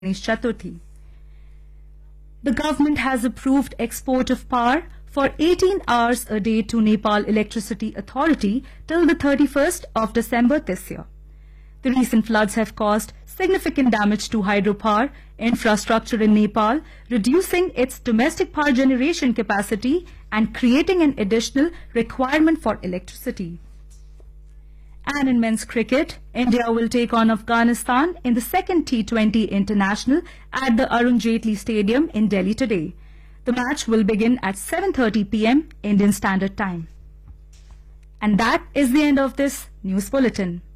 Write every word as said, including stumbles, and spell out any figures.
Ganesh Chaturthi. The government has approved export of power for eighteen hours a day to Nepal Electricity Authority till the thirty-first of December this year. The recent floods have caused significant damage to hydropower infrastructure in Nepal, reducing its domestic power generation capacity and creating an additional requirement for electricity. And in men's cricket, India will take on Afghanistan in the second T twenty International at the Arun Jaitley Stadium in Delhi today. The match will begin at seven thirty p m Indian Standard Time. And that is the end of this news bulletin.